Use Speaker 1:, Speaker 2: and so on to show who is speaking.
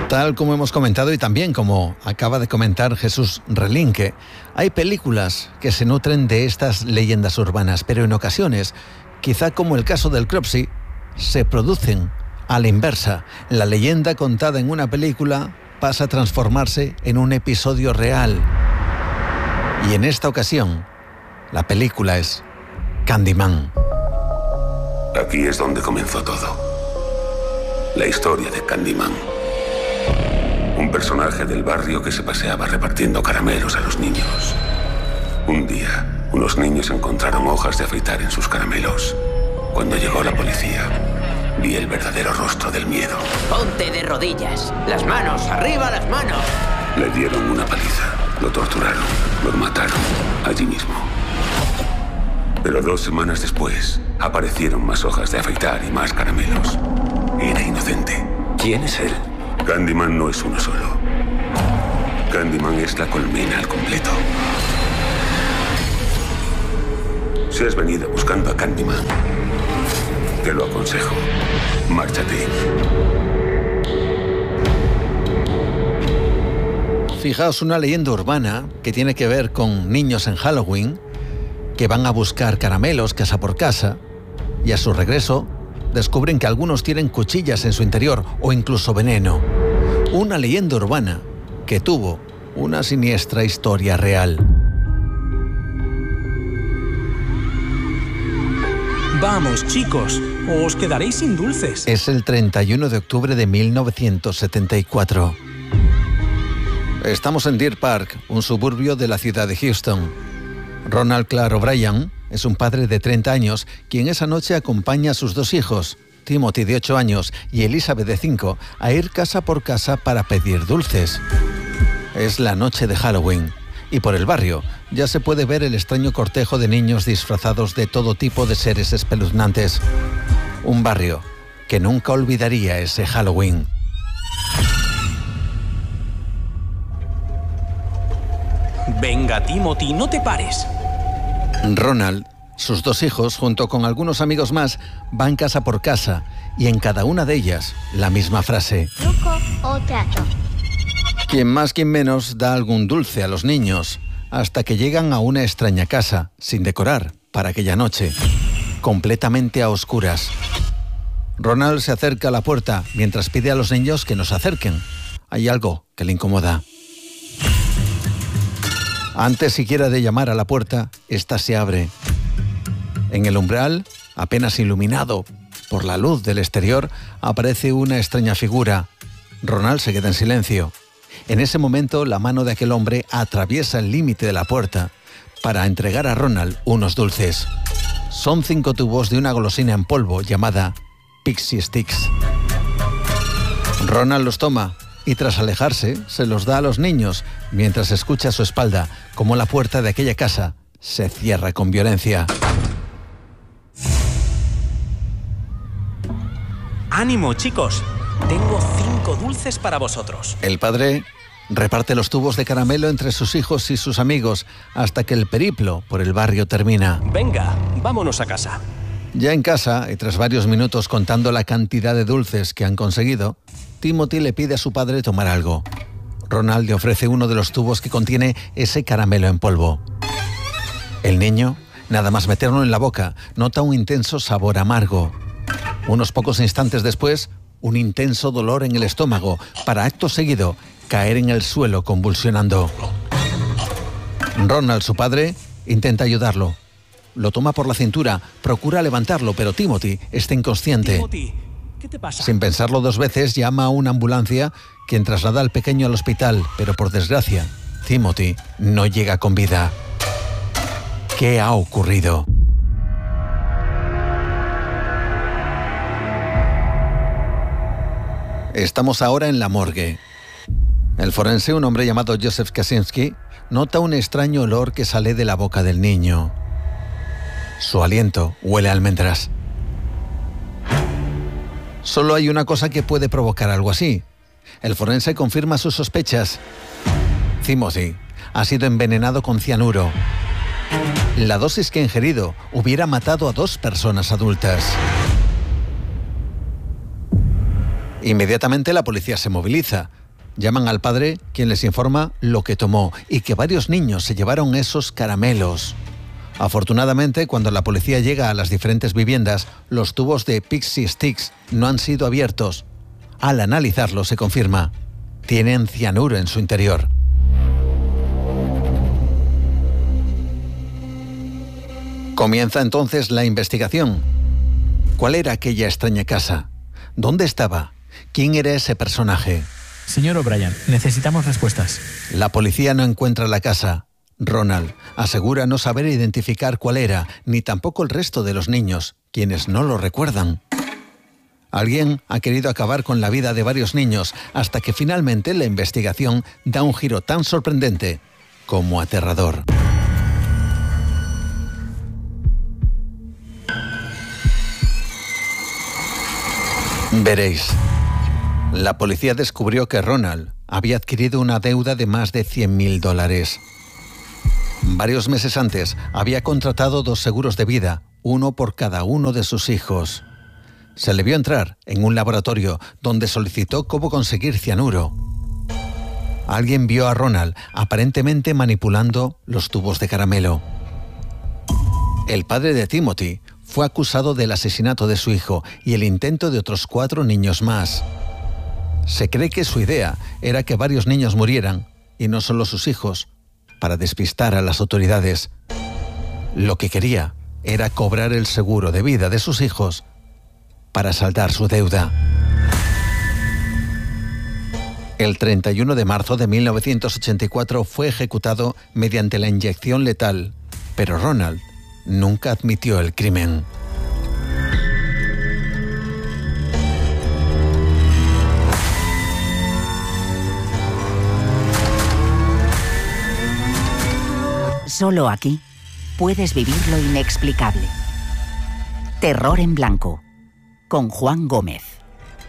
Speaker 1: Tal como hemos comentado y también como acaba de comentar Jesús Relinque, hay películas que se nutren de estas leyendas urbanas, pero en ocasiones, quizá como el caso del Cropsey, se producen a la inversa. La leyenda contada en una película pasa a transformarse en un episodio real. Y en esta ocasión, la película es Candyman.
Speaker 2: Aquí es donde comenzó todo. La historia de Candyman. Un personaje del barrio que se paseaba repartiendo caramelos a los niños. Un día, unos niños encontraron hojas de afeitar en sus caramelos. Cuando llegó la policía, vi el verdadero rostro del miedo.
Speaker 3: Ponte de rodillas. Las manos, arriba las manos.
Speaker 2: Le dieron una paliza, lo torturaron, lo mataron allí mismo. Pero 2 semanas después, aparecieron más hojas de afeitar y más caramelos. Era inocente.
Speaker 4: ¿Quién es él?
Speaker 2: Candyman no es uno solo. Candyman es la colmena al completo. Si has venido buscando a Candyman, te lo aconsejo. Márchate.
Speaker 1: Fijaos, una leyenda urbana que tiene que ver con niños en Halloween que van a buscar caramelos casa por casa y a su regreso descubren que algunos tienen cuchillas en su interior o incluso veneno. Una leyenda urbana que tuvo una siniestra historia real.
Speaker 5: Vamos, chicos, os quedaréis sin dulces.
Speaker 1: Es el 31 de octubre de 1974. Estamos en Deer Park, un suburbio de la ciudad de Houston. Ronald Clark O'Brien es un padre de 30 años quien esa noche acompaña a sus 2 hijos, Timothy de 8 años y Elizabeth de 5, a ir casa por casa para pedir dulces. Es la noche de Halloween y por el barrio ya se puede ver el extraño cortejo de niños disfrazados de todo tipo de seres espeluznantes. Un barrio que nunca olvidaría ese Halloween.
Speaker 5: Venga, Timothy, no te pares.
Speaker 1: Ronald, sus 2 hijos, junto con algunos amigos más, van casa por casa y en cada una de ellas la misma frase.
Speaker 6: ¿Truco o trato?
Speaker 1: Quien más, quien menos, da algún dulce a los niños, hasta que llegan a una extraña casa, sin decorar, para aquella noche, completamente a oscuras. Ronald se acerca a la puerta mientras pide a los niños que no se acerquen. Hay algo que le incomoda. Antes siquiera de llamar a la puerta, esta se abre. En el umbral, apenas iluminado por la luz del exterior, aparece una extraña figura. Ronald se queda en silencio. En ese momento, la mano de aquel hombre atraviesa el límite de la puerta para entregar a Ronald unos dulces. Son 5 tubos de una golosina en polvo llamada Pixie Sticks. Ronald los toma y tras alejarse se los da a los niños mientras escucha a su espalda cómo la puerta de aquella casa se cierra con violencia.
Speaker 5: Ánimo, chicos. Tengo 5 dulces para vosotros.
Speaker 1: El padre reparte los tubos de caramelo entre sus hijos y sus amigos hasta que el periplo por el barrio termina.
Speaker 5: Venga, vámonos a casa.
Speaker 1: Ya en casa, y tras varios minutos contando la cantidad de dulces que han conseguido, Timothy le pide a su padre tomar algo. Ronald le ofrece uno de los tubos que contiene ese caramelo en polvo. El niño, nada más meterlo en la boca, nota un intenso sabor amargo. Unos pocos instantes después, un intenso dolor en el estómago, para acto seguido caer en el suelo convulsionando. Ronald, su padre, intenta ayudarlo. Lo toma por la cintura, procura levantarlo, pero Timothy está inconsciente.
Speaker 5: Timothy, ¿qué te pasa?
Speaker 1: Sin pensarlo 2 veces, llama a una ambulancia, quien traslada al pequeño al hospital, pero por desgracia, Timothy no llega con vida. ¿Qué ha ocurrido? Estamos ahora en la morgue. El forense, un hombre llamado Joseph Kaczynski, nota un extraño olor que sale de la boca del niño. Su aliento huele a almendras. Solo hay una cosa que puede provocar algo así. El forense confirma sus sospechas. Timothy ha sido envenenado con cianuro. La dosis que ha ingerido hubiera matado a 2 personas adultas. Inmediatamente la policía se moviliza. Llaman al padre, quien les informa lo que tomó y que varios niños se llevaron esos caramelos. Afortunadamente, cuando la policía llega a las diferentes viviendas, los tubos de Pixie Sticks no han sido abiertos. Al analizarlo se confirma: tienen cianuro en su interior. Comienza entonces la investigación. ¿Cuál era aquella extraña casa? ¿Dónde estaba? ¿Quién era ese personaje?
Speaker 4: Señor O'Brien, necesitamos respuestas.
Speaker 1: La policía no encuentra la casa. Ronald asegura no saber identificar cuál era, ni tampoco el resto de los niños, quienes no lo recuerdan. Alguien ha querido acabar con la vida de varios niños, hasta que finalmente la investigación da un giro tan sorprendente como aterrador. Veréis. La policía descubrió que Ronald había adquirido una deuda de más de $100.000. Varios meses antes había contratado 2 seguros de vida, uno por cada uno de sus hijos. Se le vio entrar en un laboratorio donde solicitó cómo conseguir cianuro. Alguien vio a Ronald aparentemente manipulando los tubos de caramelo. El padre de Timothy fue acusado del asesinato de su hijo y el intento de otros 4 niños más. Se cree que su idea era que varios niños murieran, y no solo sus hijos, para despistar a las autoridades. Lo que quería era cobrar el seguro de vida de sus hijos para saldar su deuda. El 31 de marzo de 1984 fue ejecutado mediante la inyección letal, pero Ronald nunca admitió el crimen.
Speaker 6: Solo aquí puedes vivir lo inexplicable. Terror en Blanco, con Juan Gómez.